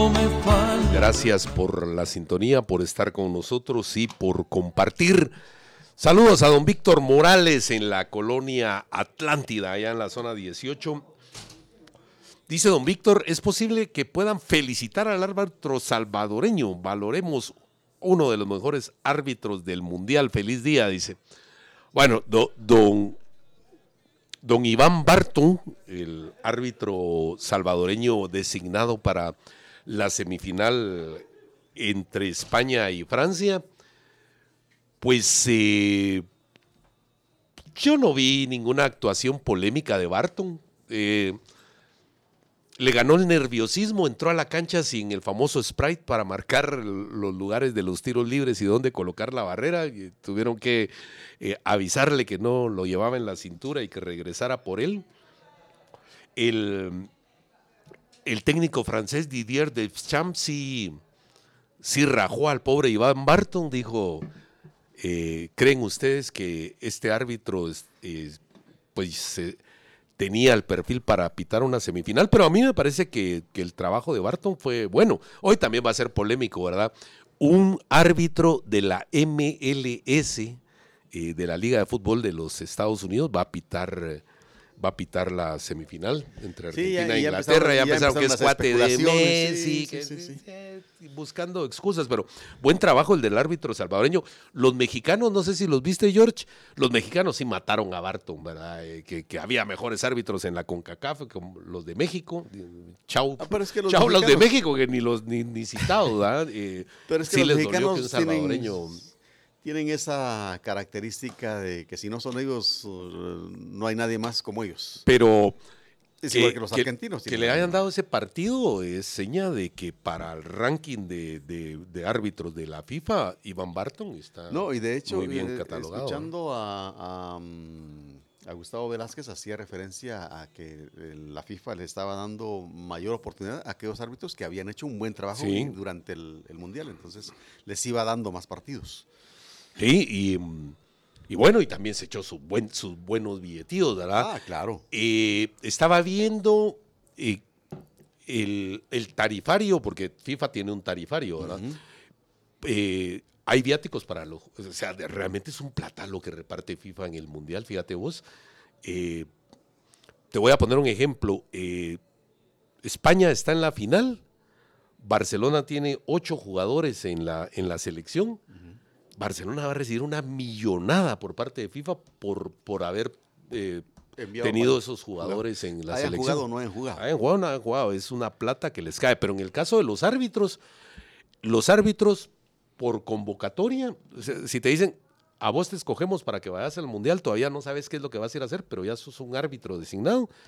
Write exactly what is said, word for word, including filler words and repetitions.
no me falta. Gracias por la sintonía, por estar con nosotros y por compartir. Saludos a don Víctor Morales en la colonia Atlántida, allá en la zona dieciocho. Dice don Víctor, ¿es posible que puedan felicitar al árbitro salvadoreño? Valoremos uno de los mejores árbitros del mundial. Feliz día, dice. Bueno, do, don, don Iván Barton, el árbitro salvadoreño designado para la semifinal entre España y Francia, pues eh, yo no vi ninguna actuación polémica de Barton. Eh, le ganó el nerviosismo, entró a la cancha sin el famoso Sprite para marcar los lugares de los tiros libres y dónde colocar la barrera. Y tuvieron que eh, avisarle que no lo llevaba en la cintura y que regresara por él. El, el técnico francés Didier Deschamps sí, sí rajó al pobre Iván Barton, dijo, eh, ¿creen ustedes que este árbitro es, es, pues... Eh, tenía el perfil para pitar una semifinal? Pero a mí me parece que, que el trabajo de Barton fue bueno. Hoy también va a ser polémico, ¿verdad? Un árbitro de la M L S, eh, de la Liga de Fútbol de los Estados Unidos, va a pitar... Eh, va a pitar la semifinal entre Argentina sí, ya, e ya Inglaterra, ya empezaron, ya empezaron que es cuate de Messi, sí, que, sí, sí, sí. Eh, buscando excusas, pero buen trabajo el del árbitro salvadoreño. Los mexicanos, no sé si los viste, George, los mexicanos sí mataron a Barton, ¿verdad? Eh, que, que había mejores árbitros en la CONCACAF, como los de México. Chau, ah, pero es que los, chau mexicanos... los de México, que ni los ni, ni citados, ¿verdad? Eh, pero es que sí los les mexicanos dolió que un salvadoreño... Tienen... tienen esa característica de que si no son ellos, uh, no hay nadie más como ellos. Pero es que, igual que los que, argentinos. Que le hayan dado ese partido es seña de que para el ranking de, de, de árbitros de la FIFA, Iván Barton está no, y de hecho, muy bien eh, catalogado. Escuchando a, a, a Gustavo Velázquez, hacía referencia a que la FIFA le estaba dando mayor oportunidad a aquellos árbitros que habían hecho un buen trabajo sí. durante el, el Mundial. Entonces, les iba dando más partidos. Sí, y, y bueno, y también se echó su buen, sus buenos billetíos, ¿verdad? Ah, claro. Eh, estaba viendo eh, el, el tarifario, porque FIFA tiene un tarifario, ¿verdad? Uh-huh. Eh, hay viáticos para los... O sea, de, realmente es un plata lo que reparte FIFA en el Mundial, fíjate vos. Eh, te voy a poner un ejemplo. Eh, España está en la final, Barcelona tiene ocho jugadores en la, en la selección. Uh-huh. Barcelona va a recibir una millonada por parte de FIFA por, por haber eh, tenido para, esos jugadores en la hayan selección. Jugado o no hayan jugado. Hayan jugado o no hayan jugado. Es una plata que les cae. Pero en el caso de los árbitros, los árbitros por convocatoria, o sea, si te dicen, a vos te escogemos para que vayas al Mundial, todavía no sabes qué es lo que vas a ir a hacer, pero ya sos un árbitro designado,